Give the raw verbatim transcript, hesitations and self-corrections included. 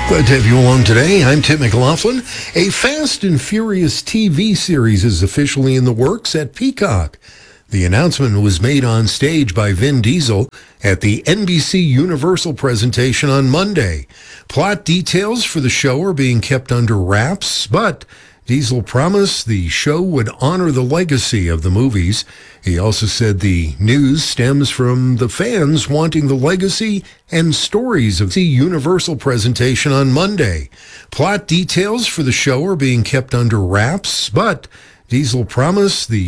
Glad to have you along today. I'm Tim McLaughlin. A Fast and Furious T V series is officially in the works at Peacock. The announcement was made on stage by Vin Diesel at the N B C Universal presentation on Monday. Plot details for the show are being kept under wraps, but Diesel promised the show would honor the legacy of the movies. He also said the news stems from the fans wanting the legacy and stories of the Universal presentation on Monday. Plot details for the show are being kept under wraps, but Diesel promised the